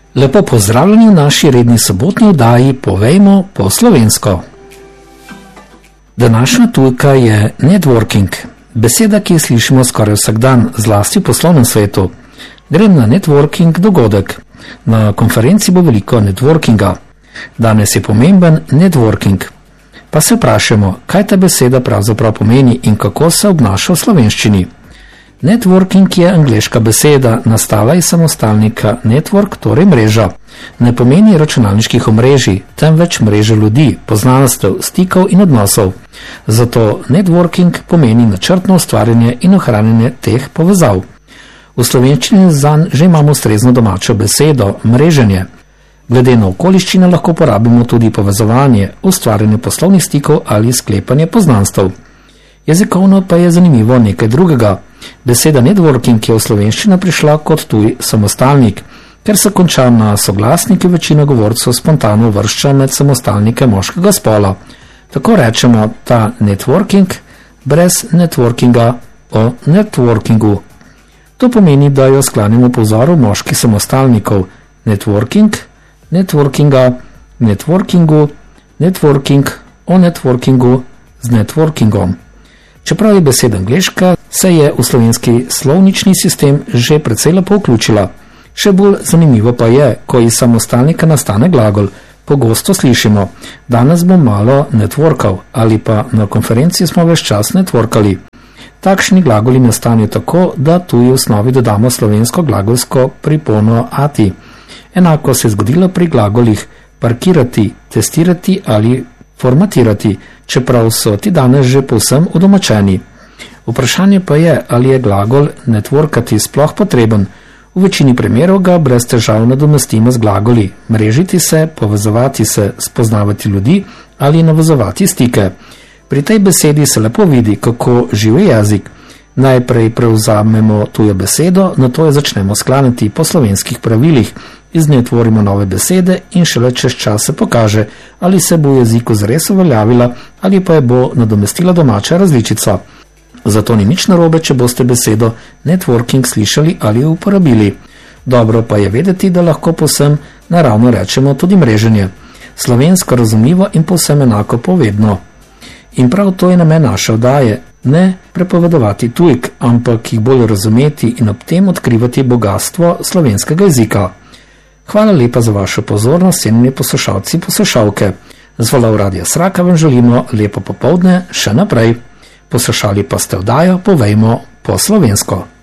Lepo pozdravljeni v naši redni sobotni oddaji Povejmo po slovensko. Današnja tujka je networking. Beseda, ki jo slišimo skoraj vsak dan, zlasti v poslovnem svetu. Grem na networking dogodek. Na konferenci bo veliko networkinga. Danes je pomemben networking. Pa se vprašamo, kaj ta beseda pravzaprav pomeni in kako se obnaša v slovenščini. Networking je angleška beseda, nastala iz samostalnika network, torej mreža. Ne pomeni računalniških omrežij, temveč mreže ljudi, poznanstev, stikov in odnosov. Zato networking pomeni načrtno ustvarjanje in ohranjanje teh povezav. V slovenščini zanj že imamo ustrezno domačo besedo, mreženje. Glede na okoliščine lahko porabimo tudi povezovanje, ustvarjanje poslovnih stikov ali sklepanje poznanstev. Jezikovno pa je zanimivo nekaj drugega. Beseda networking je v slovenščino prišla kot tuj samostalnik, ker se konča na soglasniki, večina govorcev spontano uvršča med samostalnike moškega spola. Tako rečemo ta networking brez networkinga o networkingu. To pomeni, da jo sklanjamo po vzoru moških samostalnikov. Networking, networkinga, networkingu, networking o networkingu z networkingom. Čeprav je beseda angleška, se je v slovenski slovnični sistem že precej lepo vključila. Še bolj zanimivo pa je, ko iz samostalnika nastane glagol. Pogosto slišimo, danes bom malo networkal ali pa na konferenci smo ves čas networkali. Takšni glagoli nastanejo tako, da tuji v osnovi dodamo slovensko glagolsko pripono ati. Enako se je zgodilo pri glagolih parkirati, testirati ali formatirati, čeprav so ti danes že povsem udomačeni. Vprašanje pa je, ali je glagol networkati sploh potreben. V večini primerov ga brez težav nadomestimo z glagoli mrežiti se, povezovati se, spoznavati ljudi ali navezovati stike. Pri tej besedi se lepo vidi, kako živi jezik. Najprej prevzamemo tujo besedo, nato jo začnemo sklanjati po slovenskih pravilih, iz nje tvorimo nove besede in šele čez čas se pokaže, ali se bo v jeziku zares uveljavila ali pa je bo nadomestila domača različica. Zato ni nič narobe, če boste besedo networking slišali ali uporabili. Dobro pa je vedeti, da lahko povsem naravno rečemo tudi mreženje. Slovensko razumljivo in povsem enako povedno. In prav to je namen naše oddaje. Ne prepovedovati tujk, ampak jih bolj razumeti in ob tem odkrivati bogatstvo slovenskega jezika. Hvala lepa za vašo pozornost, cenjeni poslušalci in poslušalke. Z valov Radia Sraka vam želimo lepo popoldne še naprej. Poslušali pa ste oddajo Povejmo po slovensko.